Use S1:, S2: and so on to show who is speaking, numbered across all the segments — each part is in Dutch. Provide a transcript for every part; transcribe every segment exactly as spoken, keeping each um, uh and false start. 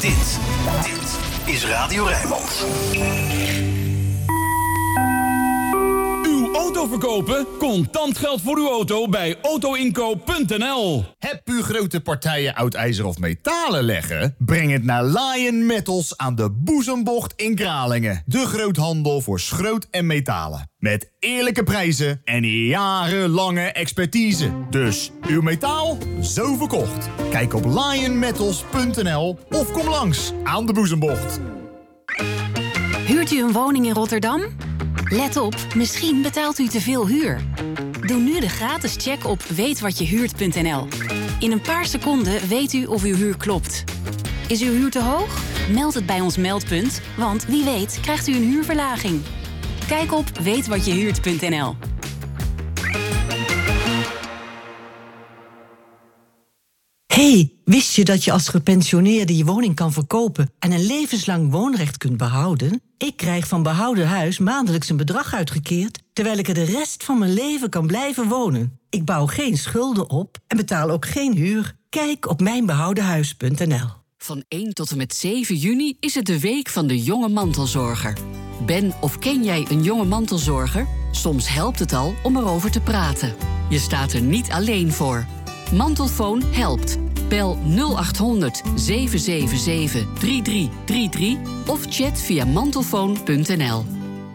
S1: Dit, dit is Radio Rijnmond.
S2: Uw auto verkopen? Contant geld voor uw auto bij autoinkoop punt n l.
S3: Heb u grote partijen oud ijzer of metalen leggen? Breng het naar Lion Metals aan de Boezembocht in Kralingen. De groothandel voor schroot en metalen. Met eerlijke prijzen en jarenlange expertise. Dus uw metaal, zo verkocht. Kijk op lion metals punt n l of kom langs aan de Boezembocht.
S4: Huurt u een woning in Rotterdam? Let op, misschien betaalt u te veel huur. Doe nu de gratis check op weet wat je huurt punt n l. In een paar seconden weet u of uw huur klopt. Is uw huur te hoog? Meld het bij ons meldpunt, want wie weet krijgt u een huurverlaging. Kijk op weet wat je huurt punt n l.
S5: Hey, wist je dat je als gepensioneerde je woning kan verkopen en een levenslang woonrecht kunt behouden? Ik krijg van Behouden Huis maandelijks een bedrag uitgekeerd, terwijl ik er de rest van mijn leven kan blijven wonen. Ik bouw geen schulden op en betaal ook geen huur. Kijk op mijn behouden huis punt n l.
S6: Van één tot en met zeven juni is het de week van de jonge mantelzorger. Ben of ken jij een jonge mantelzorger? Soms helpt het al om erover te praten. Je staat er niet alleen voor. Mantelfoon helpt. Bel nul acht honderd zeven zeven zeven drie drie drie drie of chat via mantelfoon punt n l.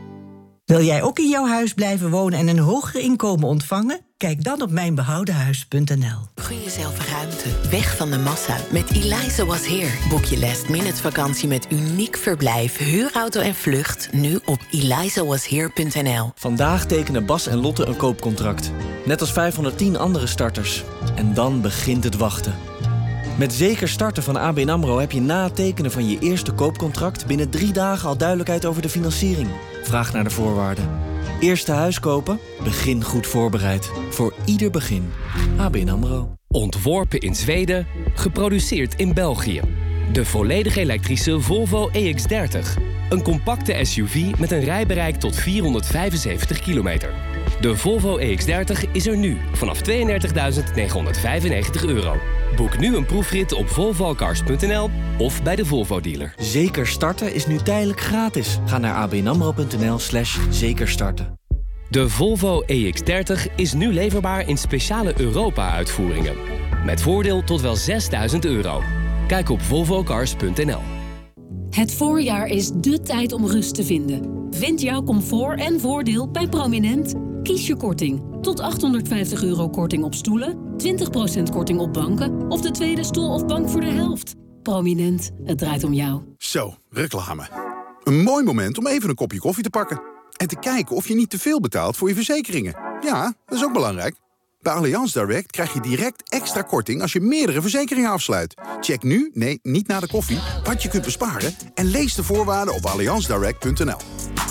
S5: Wil jij ook in jouw huis blijven wonen en een hoger inkomen ontvangen? Kijk dan op mijn behouden huis punt n l.
S7: Gun jezelf ruimte, weg van de massa. Met Eliza Was Here. Boek je last minute vakantie met uniek verblijf, huurauto en vlucht nu op eliza was here punt n l.
S8: Vandaag tekenen Bas en Lotte een koopcontract. Net als vijfhonderdtien andere starters. En dan begint het wachten. Met Zeker Starten van A B N AMRO heb je na het tekenen van je eerste koopcontract binnen drie dagen al duidelijkheid over de financiering. Vraag naar de voorwaarden. Eerste huis kopen? Begin goed voorbereid. Voor ieder begin. A B N AMRO.
S9: Ontworpen in Zweden, geproduceerd in België. De volledig elektrische Volvo E X dertig. Een compacte S U V met een rijbereik tot vierhonderdvijfenzeventig kilometer. De Volvo E X dertig is er nu vanaf tweeëndertigduizend negenhonderdvijfennegentig euro. Boek nu een proefrit op volvo cars punt n l of bij de Volvo dealer.
S8: Zeker Starten is nu tijdelijk gratis. Ga naar abnamro punt n l slash zekerstarten.
S9: De Volvo E X dertig is nu leverbaar in speciale Europa-uitvoeringen. Met voordeel tot wel zesduizend euro. Kijk op volvo cars punt n l.
S10: Het voorjaar is dé tijd om rust te vinden. Vind jouw comfort en voordeel bij Prominent. Kies je korting. Tot achthonderdvijftig euro korting op stoelen, twintig procent korting op banken of de tweede stoel of bank voor de helft. Prominent, het draait om jou.
S11: Zo, reclame. Een mooi moment om even een kopje koffie te pakken. En te kijken of je niet te veel betaalt voor je verzekeringen. Ja, dat is ook belangrijk. Bij Allianz Direct krijg je direct extra korting als je meerdere verzekeringen afsluit. Check nu, nee, niet na de koffie, wat je kunt besparen en lees de voorwaarden op allianz direct punt n l.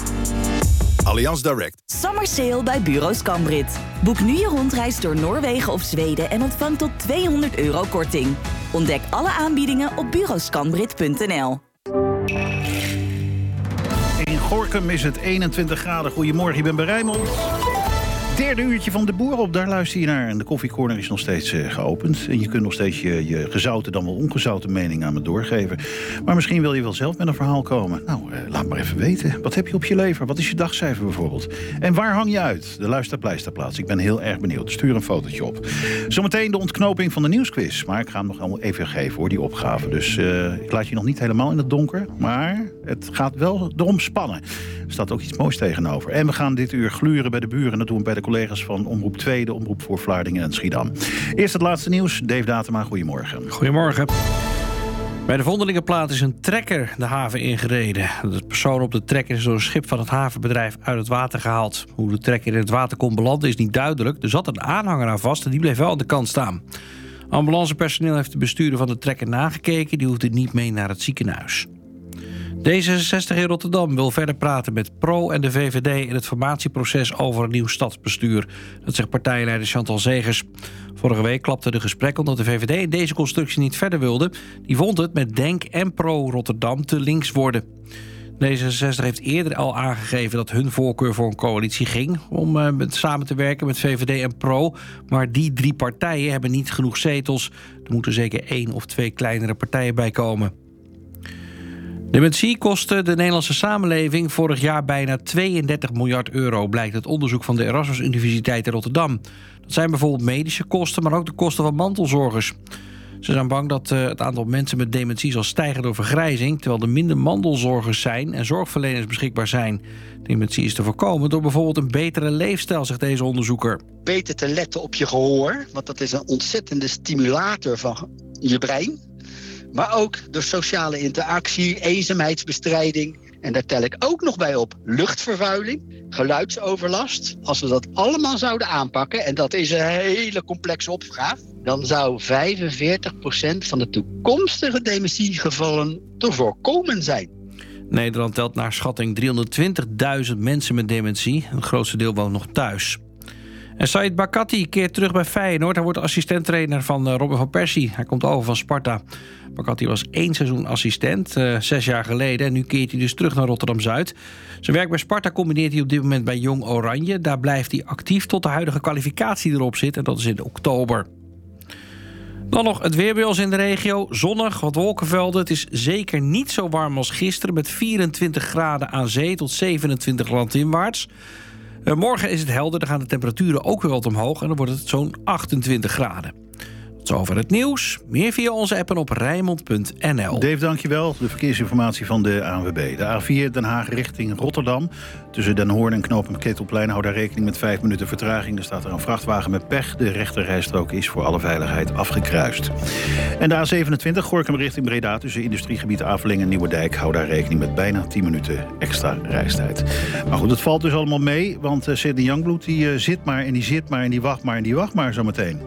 S11: Allianz Direct.
S12: Summer sale bij Bureau Scambrit. Boek nu je rondreis door Noorwegen of Zweden en ontvang tot tweehonderd euro korting. Ontdek alle aanbiedingen op bureau scambrit punt n l.
S13: In Gorinchem is het eenentwintig graden. Goedemorgen, ik ben bij Rijnmond. Derde uurtje van De Boer op, daar luister je naar. En de koffiecorner is nog steeds uh, geopend. En je kunt nog steeds je, je gezouten dan wel ongezouten mening aan me doorgeven. Maar misschien wil je wel zelf met een verhaal komen. Nou, uh, laat maar even weten. Wat heb je op je lever? Wat is je dagcijfer bijvoorbeeld? En waar hang je uit? De luisterpleisterplaats. Ik ben heel erg benieuwd. Stuur een fotootje op. Zometeen de ontknoping van de nieuwsquiz. Maar ik ga hem nog allemaal even geven, hoor, die opgave. Dus uh, ik laat je nog niet helemaal in het donker. Maar het gaat wel erom spannen. Er staat ook iets moois tegenover. En we gaan dit uur gluren bij de buren. Dat doen we bij de collega's van Omroep twee, de Omroep voor Vlaardingen en Schiedam. Eerst het laatste nieuws. Dave Datema, goedemorgen.
S14: Goedemorgen. Bij de Vondelingenplaat is een trekker de haven ingereden. De persoon op de trekker is door een schip van het havenbedrijf uit het water gehaald. Hoe de trekker in het water kon belanden is niet duidelijk. Er zat een aanhanger aan vast en die bleef wel aan de kant staan. Ambulancepersoneel heeft de bestuurder van de trekker nagekeken. Die hoefde niet mee naar het ziekenhuis. D zesenzestig in Rotterdam wil verder praten met Pro en de V V D in het formatieproces over een nieuw stadsbestuur. Dat zegt partijleider Chantal Zegers. Vorige week klapte de gesprek omdat de V V D in deze constructie niet verder wilde. Die vond het met Denk en Pro Rotterdam te links worden. D zesenzestig heeft eerder al aangegeven dat hun voorkeur voor een coalitie ging om uh, met, samen te werken met V V D en Pro. Maar die drie partijen hebben niet genoeg zetels. Er moeten zeker één of twee kleinere partijen bij komen. Dementie kostte de Nederlandse samenleving vorig jaar bijna tweeëndertig miljard euro, blijkt uit onderzoek van de Erasmus Universiteit in Rotterdam. Dat zijn bijvoorbeeld medische kosten, maar ook de kosten van mantelzorgers. Ze zijn bang dat uh, het aantal mensen met dementie zal stijgen door vergrijzing, terwijl er minder mantelzorgers zijn en zorgverleners beschikbaar zijn. Dementie is te voorkomen door bijvoorbeeld een betere leefstijl, zegt deze onderzoeker.
S15: Beter te letten op je gehoor, want dat is een ontzettende stimulator van je brein. Maar ook door sociale interactie, eenzaamheidsbestrijding. En daar tel ik ook nog bij op luchtvervuiling, geluidsoverlast. Als we dat allemaal zouden aanpakken, en dat is een hele complexe opgave, dan zou vijfenveertig procent van de toekomstige dementiegevallen te voorkomen zijn.
S14: Nederland telt naar schatting driehonderdtwintigduizend mensen met dementie. Het grootste deel woont nog thuis. En Said Bakati keert terug bij Feyenoord. Hij wordt assistent-trainer van Robin van Persie. Hij komt over van Sparta. Bakati was één seizoen assistent, uh, zes jaar geleden. En nu keert hij dus terug naar Rotterdam-Zuid. Zijn werk bij Sparta combineert hij op dit moment bij Jong Oranje. Daar blijft hij actief tot de huidige kwalificatie erop zit. En dat is in oktober. Dan nog het weer bij ons in de regio. Zonnig, wat wolkenvelden. Het is zeker niet zo warm als gisteren, met vierentwintig graden aan zee tot zevenentwintig landinwaarts. Uh, morgen is het helder, dan gaan de temperaturen ook weer wat omhoog en dan wordt het zo'n achtentwintig graden. Tot zover het nieuws. Meer via onze app en op Rijnmond punt n l.
S13: Dave, dankjewel. De verkeersinformatie van de A N W B. De A vier Den Haag richting Rotterdam. Tussen Den Hoorn en knooppunt Ketelplein hou daar rekening met vijf minuten vertraging. Er staat er een vrachtwagen met pech. De rechterrijstrook is voor alle veiligheid afgekruist. En de A zevenentwintig Gorinchem richting Breda. Tussen industriegebied Avelingen en Nieuwerdijk hou daar rekening met bijna tien minuten extra reistijd. Maar goed, het valt dus allemaal mee. Want uh, Sidney Youngblood die uh, zit maar en die zit maar en die wacht maar en die wacht maar zometeen.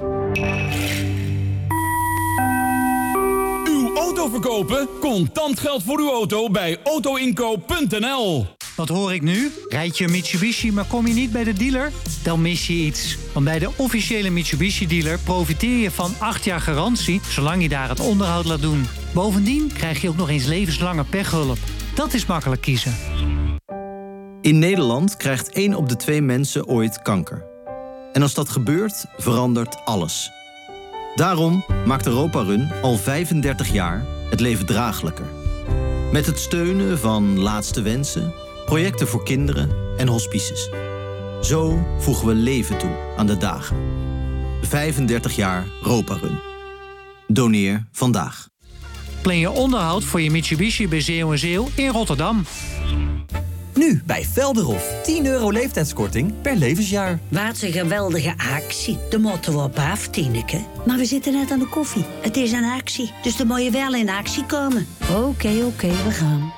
S2: Auto verkopen? Contant geld voor uw auto bij auto inkoop punt n l.
S16: Wat hoor ik nu? Rijd je een Mitsubishi, maar kom je niet bij de dealer? Dan mis je iets. Want bij de officiële Mitsubishi-dealer profiteer je van acht jaar garantie, zolang je daar het onderhoud laat doen. Bovendien krijg je ook nog eens levenslange pechhulp. Dat is makkelijk kiezen.
S17: In Nederland krijgt één op de twee mensen ooit kanker. En als dat gebeurt, verandert alles. Daarom maakt Europa Run al vijfendertig jaar het leven draaglijker. Met het steunen van Laatste Wensen, projecten voor kinderen en hospices. Zo voegen we leven toe aan de dagen. vijfendertig jaar Europa Run. Doneer vandaag.
S16: Plan je onderhoud voor je Mitsubishi bij Zeeuw en Zeeuw in Rotterdam.
S18: Nu bij Velderhof. tien euro leeftijdskorting per levensjaar.
S19: Wat een geweldige actie. De moeten we op af, Tineke. Maar we zitten net aan de koffie. Het is een actie, dus dan moet je wel in actie komen. Oké, okay, oké, okay, we gaan.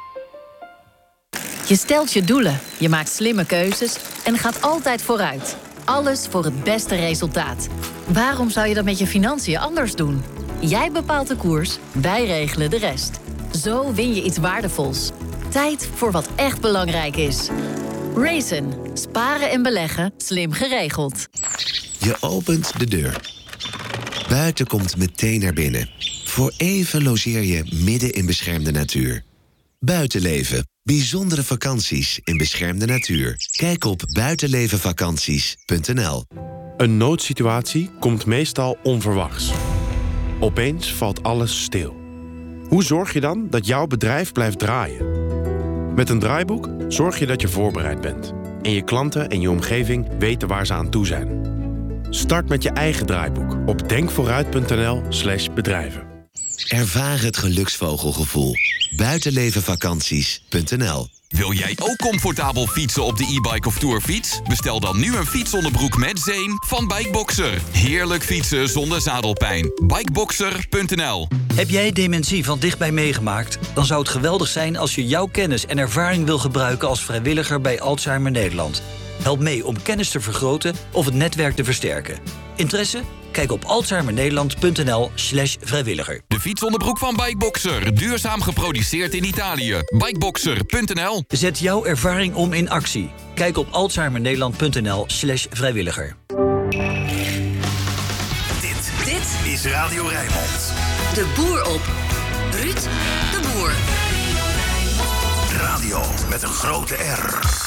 S20: Je stelt je doelen, je maakt slimme keuzes en gaat altijd vooruit. Alles voor het beste resultaat. Waarom zou je dat met je financiën anders doen? Jij bepaalt de koers, wij regelen de rest. Zo win je iets waardevols. Tijd voor wat echt belangrijk is. Raisin. Sparen en beleggen. Slim geregeld.
S21: Je opent de deur. Buiten komt meteen naar binnen. Voor even logeer je midden in beschermde natuur. Buitenleven. Bijzondere vakanties in beschermde natuur. Kijk op buitenlevenvakanties punt n l.
S22: Een noodsituatie komt meestal onverwachts. Opeens valt alles stil. Hoe zorg je dan dat jouw bedrijf blijft draaien? Met een draaiboek zorg je dat je voorbereid bent. En je klanten en je omgeving weten waar ze aan toe zijn. Start met je eigen draaiboek op denkvooruit punt n l slash bedrijven.
S21: Ervaar het geluksvogelgevoel. buitenlevenvakanties punt n l.
S23: Wil jij ook comfortabel fietsen op de e-bike of tourfiets? Bestel dan nu een fietsonderbroek met zeem van Bikeboxer. Heerlijk fietsen zonder zadelpijn. Bikeboxer punt n l.
S24: Heb jij dementie van dichtbij meegemaakt? Dan zou het geweldig zijn als je jouw kennis en ervaring wil gebruiken als vrijwilliger bij Alzheimer Nederland. Help mee om kennis te vergroten of het netwerk te versterken. Interesse? Kijk op alzheimernederland punt n l slash vrijwilliger.
S23: De fietsonderbroek van Bikeboxer. Duurzaam geproduceerd in Italië. Bikeboxer punt n l.
S24: Zet jouw ervaring om in actie. Kijk op alzheimernederland punt n l slash vrijwilliger.
S1: Dit, dit is Radio Rijnmond.
S25: De boer op. Ruud de Boer.
S1: Radio met een grote R.